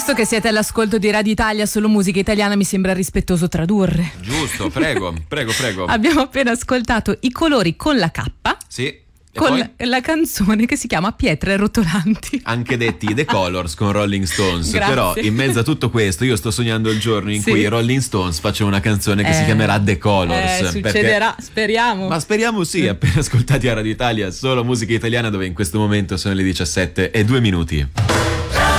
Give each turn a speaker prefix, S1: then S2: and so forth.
S1: Visto che siete all'ascolto di Radio Italia, solo musica italiana, mi sembra rispettoso tradurre.
S2: Giusto, prego.
S1: Abbiamo appena ascoltato I colori con la K.
S2: Sì.
S1: Con la canzone che si chiama Pietre rotolanti,
S2: anche detti The Colors con Rolling Stones.
S1: Grazie.
S2: Però in mezzo a tutto questo io sto sognando il giorno in cui i Rolling Stones facciano una canzone che si chiamerà The Colors.
S1: Succederà, speriamo.
S2: Ma speriamo sì. Appena ascoltati a Radio Italia, solo musica italiana, dove in questo momento sono le 17:02.